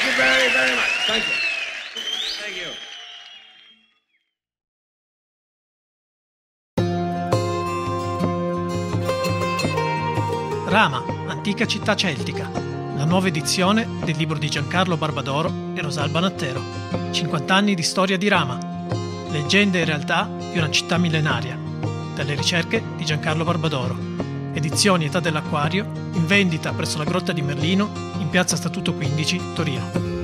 you very, very much. Thank you. Thank you. Rama, antica città celtica. La nuova edizione del libro di Giancarlo Barbadoro e Rosalba Nattero. 50 anni di storia di Rama. Leggende e realtà di una città millenaria. Dalle ricerche di Giancarlo Barbadoro. Edizioni Età dell'Acquario, in vendita presso la Grotta di Merlino, in piazza Statuto 15, Torino.